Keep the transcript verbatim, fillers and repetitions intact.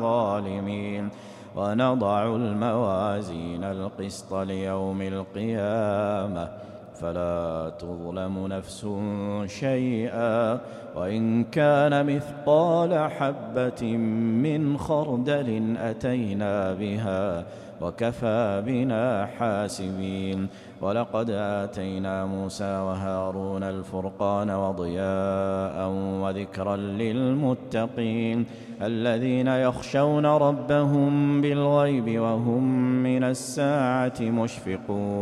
الظالمين ونضع الموازين القسط ليوم القيامة فلا تظلم نفس شيئا وإن كان مثقال حبة من خردل أتينا بها وكفى بنا حاسبين ولقد آتينا موسى وهارون الفرقان وضياء وذكرا للمتقين الذين يخشون ربهم بالغيب وهم من الساعة مشفقون